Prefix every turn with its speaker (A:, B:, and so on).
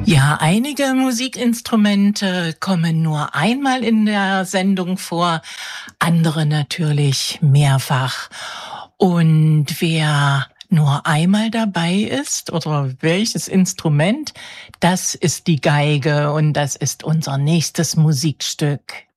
A: Ja, einige Musikinstrumente kommen nur einmal in der Sendung vor, andere natürlich mehrfach. Und wer nur einmal dabei ist oder welches Instrument, das ist die Geige und das ist unser nächstes Musikstück.